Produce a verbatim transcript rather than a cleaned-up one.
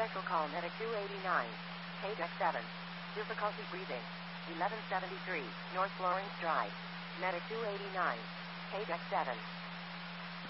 Special call Medic two eighty-nine. Page X seven. Difficulty breathing. eleven seventy-three, North Florence Drive. Medic two eighty-nine. Page X seven.